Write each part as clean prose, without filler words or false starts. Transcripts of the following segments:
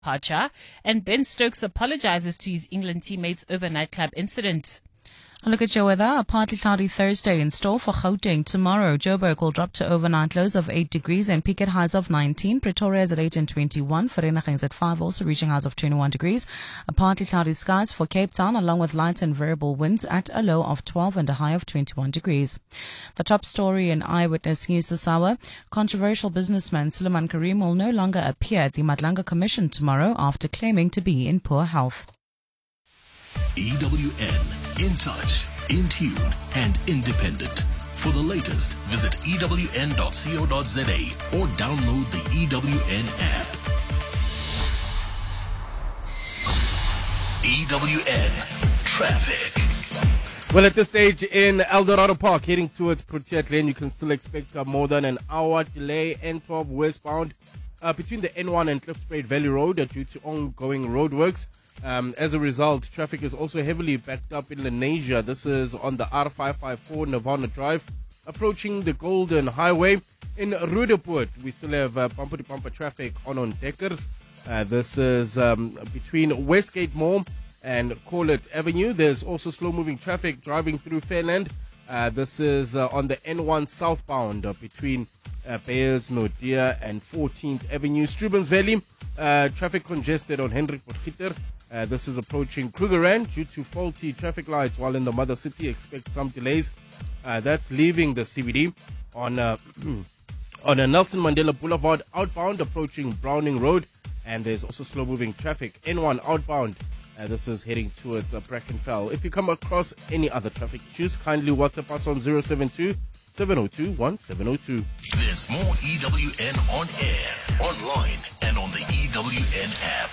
departure, and Ben Stokes apologizes to his England teammates over nightclub incident. A look at your weather. A partly cloudy Thursday in store for Gauteng. Tomorrow, Joburg will drop to overnight lows of 8 degrees and peak at highs of 19. Pretoria is at 8 and 21. Vereeniging is at 5, also reaching highs of 21 degrees. A partly cloudy skies for Cape Town, along with light and variable winds at a low of 12 and a high of 21 degrees. The top story in Eyewitness News this hour. Controversial businessman Suleiman Karim will no longer appear at the Madlanga Commission tomorrow after claiming to be in poor health. EWN. In touch, in tune, and independent. For the latest, visit ewn.co.za or download the EWN app. EWN Traffic. Well, at this stage in Eldorado Park, heading towards Protea Lane, you can still expect more than an hour delay. N12 westbound between the N1 and Cliffspade Valley Road due to ongoing roadworks. As a result, traffic is also heavily backed up in Lenasia. This is on the R554 Nirvana Drive, approaching the Golden Highway. In Roodepoort, we still have bumper-to-bumper traffic on Deckers. This is between Westgate Mall and Corlett Avenue. There's also slow-moving traffic driving through Fairland. This is on the N1 southbound between Bayers, Nordia and 14th Avenue. Strubens Valley, traffic congested on Henry Potgieter. This is approaching Krugerrand due to faulty traffic lights, while in the mother city expect some delays. That's leaving the CBD on a Nelson Mandela Boulevard outbound approaching Browning Road, and there's also slow moving traffic N1 outbound. This is heading towards Brackenfell. If you come across any other traffic issues, kindly WhatsApp us on 072 702 1702. There's more EWN on air, online, and on the EWN app.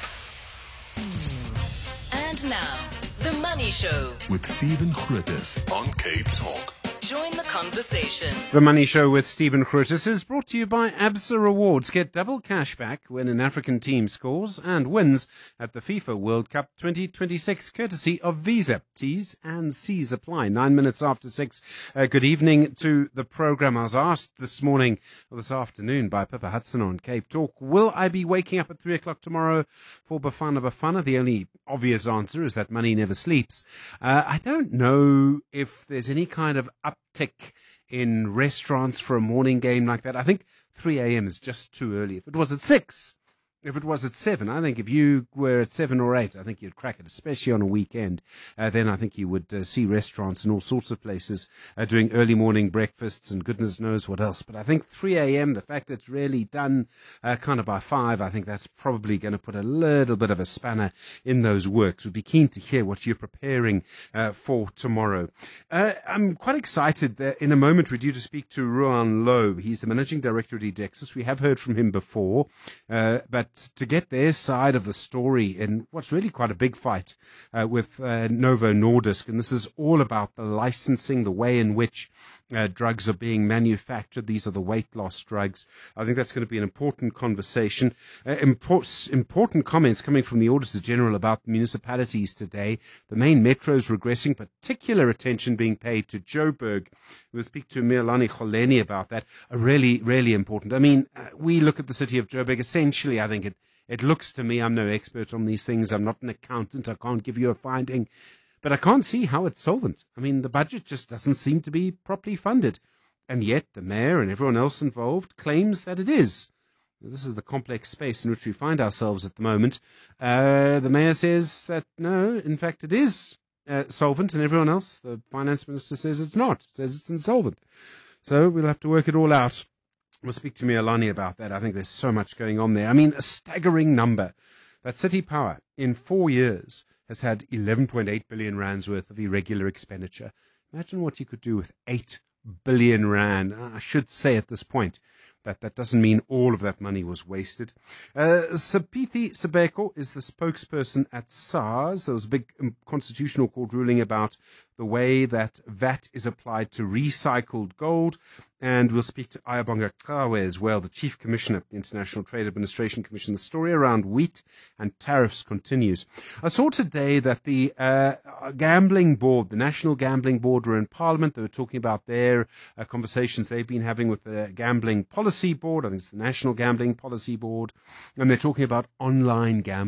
And now, The Money Show with Stephen Grootes on Cape Talk. Join the conversation. The Money Show with Stephen Grootes is brought to you by ABSA Rewards. Get double cash back when an African team scores and wins at the FIFA World Cup 2026, courtesy of Visa. T's and C's apply. 9 minutes after 6. Good evening to the program. I was asked this afternoon by Pippa Hudson on Cape Talk, will I be waking up at 3 o'clock tomorrow for Bafana Bafana? The only obvious answer is that money never sleeps. I don't know if there's any kind of uptick in restaurants for a morning game like that. I think 3 a.m. is just too early. If it was at 6, if it was at 7, I think if you were at 7 or 8, I think you'd crack it, especially on a weekend. Then I think you would see restaurants and all sorts of places doing early morning breakfasts and goodness knows what else. But I think 3 a.m., the fact that it's really done kind of by 5, I think that's probably going to put a little bit of a spanner in those works. We'd be keen to hear what you're preparing for tomorrow. I'm quite excited that in a moment we're due to speak to Ruan Loeb. He's the Managing Director at Edexus. We have heard from him before, but to get their side of the story in what's really quite a big fight with Novo Nordisk, and this is all about the licensing, the way in which drugs are being manufactured. These are the weight loss drugs. I think that's going to be an important conversation. Important comments coming from the Auditor General about municipalities today. The main metros regressing, particular attention being paid to Joburg. We'll speak to Mealani Kholeni about that. Really, really important. I mean, we look at the city of Joburg, essentially, I think it looks to me, I'm no expert on these things. I'm not an accountant. I can't give you a finding. But I can't see how it's solvent. I mean, the budget just doesn't seem to be properly funded. And yet the mayor and everyone else involved claims that it is. This is the complex space in which we find ourselves at the moment. The mayor says that, no, in fact, it is solvent, and everyone else, the finance minister, says it's not, says it's insolvent. So we'll have to work it all out. We'll speak to Mealani about that. I think there's so much going on there. I mean, a staggering number. That City Power, in 4 years, has had 11.8 billion rands worth of irregular expenditure. Imagine what you could do with 8 billion rand. I should say at this point that doesn't mean all of that money was wasted. Sipithi Sibeko is the spokesperson at SARS. There was a big constitutional court ruling about the way that VAT is applied to recycled gold. And we'll speak to Ayabonga Kawe as well, the Chief Commissioner at the International Trade Administration Commission. The story around wheat and tariffs continues. I saw today that the gambling board, the National Gambling Board, were in Parliament. They were talking about their conversations they've been having with the Gambling Policy Board. I think it's the National Gambling Policy Board. And they're talking about online gambling.